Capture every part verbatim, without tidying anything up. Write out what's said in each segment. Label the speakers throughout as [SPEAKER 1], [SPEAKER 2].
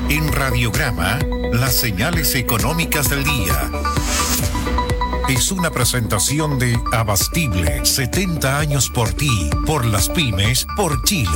[SPEAKER 1] En Radiograma, las señales económicas del día. Es una presentación de Abastible, setenta años por ti, por las pymes, por Chile.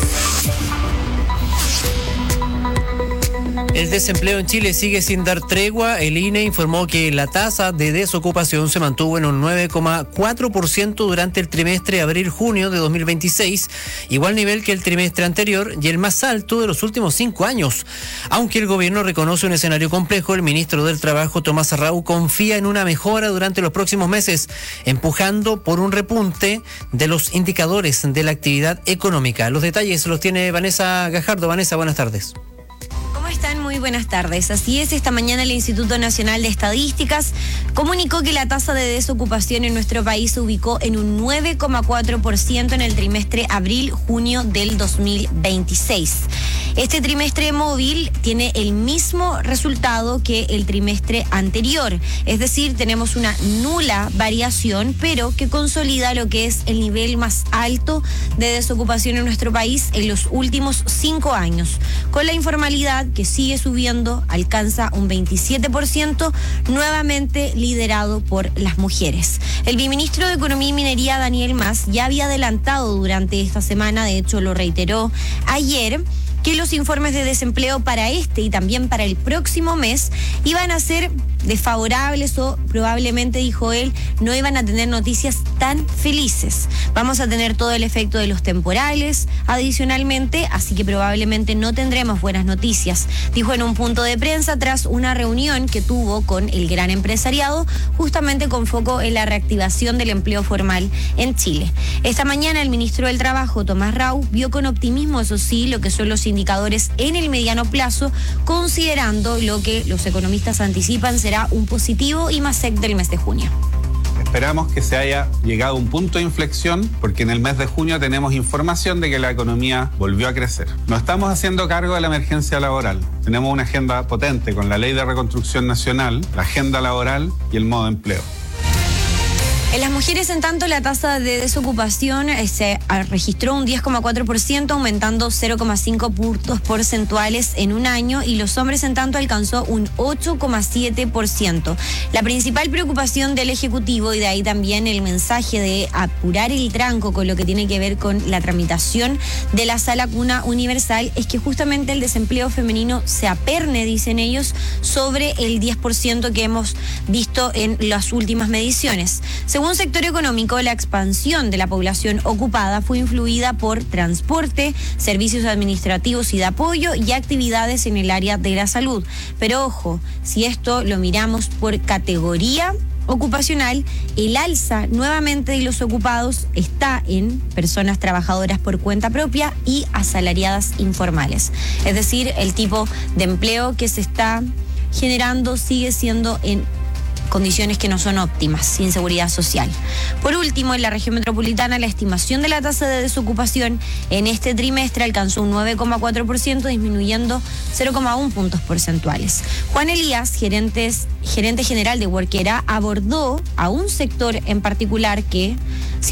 [SPEAKER 2] El desempleo en Chile sigue sin dar tregua. El I N E informó que la tasa de desocupación se mantuvo en un nueve coma cuatro por ciento durante el trimestre abril-junio de dos mil veintiséis, igual nivel que el trimestre anterior y el más alto de los últimos cinco años. Aunque el gobierno reconoce un escenario complejo, el ministro del Trabajo, Tomás Arrau, confía en una mejora durante los próximos meses, empujando por un repunte de los indicadores de la actividad económica. Los detalles los tiene Vanessa Gajardo. Vanessa, buenas tardes.
[SPEAKER 3] ¿Cómo están? Muy buenas tardes. Así es, esta mañana el Instituto Nacional de Estadísticas comunicó que la tasa de desocupación en nuestro país se ubicó en un nueve coma cuatro por ciento en el trimestre abril-junio del dos mil veintiséis. Este trimestre móvil tiene el mismo resultado que el trimestre anterior, es decir, tenemos una nula variación, pero que consolida lo que es el nivel más alto de desocupación en nuestro país en los últimos cinco años, con la informalidad que sigue subiendo, alcanza un veintisiete por ciento, nuevamente liderado por las mujeres. El viceministro de Economía y Minería, Daniel Mas, ya había adelantado durante esta semana, de hecho lo reiteró ayer, que los informes de desempleo para este y también para el próximo mes iban a ser desfavorables o probablemente, dijo él, no iban a tener noticias tan felices. Vamos a tener todo el efecto de los temporales adicionalmente, así que probablemente no tendremos buenas noticias, dijo en un punto de prensa tras una reunión que tuvo con el gran empresariado, justamente con foco en la reactivación del empleo formal en Chile. Esta mañana el ministro del Trabajo, Tomás Arrau, vio con optimismo, eso sí, lo que son los indicadores en el mediano plazo, considerando lo que los economistas anticipan será un positivo I M A S E C del mes de junio.
[SPEAKER 4] Esperamos que se haya llegado a un punto de inflexión porque en el mes de junio tenemos información de que la economía volvió a crecer. Nos estamos haciendo cargo de la emergencia laboral. Tenemos una agenda potente con la Ley de Reconstrucción Nacional, la agenda laboral y el modo de empleo.
[SPEAKER 3] En las mujeres, en tanto, la tasa de desocupación eh, se registró un diez coma cuatro por ciento, aumentando cero coma cinco puntos porcentuales en un año, y los hombres, en tanto, alcanzó un ocho coma siete por ciento. La principal preocupación del Ejecutivo, y de ahí también el mensaje de apurar el tranco con lo que tiene que ver con la tramitación de la Sala Cuna Universal, es que justamente el desempleo femenino se aperne, dicen ellos, sobre el diez por ciento que hemos visto en las últimas mediciones. Según Según sector económico, la expansión de la población ocupada fue influida por transporte, servicios administrativos y de apoyo y actividades en el área de la salud. Pero ojo, si esto lo miramos por categoría ocupacional, el alza nuevamente de los ocupados está en personas trabajadoras por cuenta propia y asalariadas informales. Es decir, el tipo de empleo que se está generando sigue siendo en condiciones que no son óptimas, sin seguridad social. Por último, en la región metropolitana, la estimación de la tasa de desocupación en este trimestre alcanzó un nueve coma cuatro por ciento, disminuyendo cero coma uno puntos porcentuales. Juan Elías, gerentes, gerente general de Workera, abordó a un sector en particular que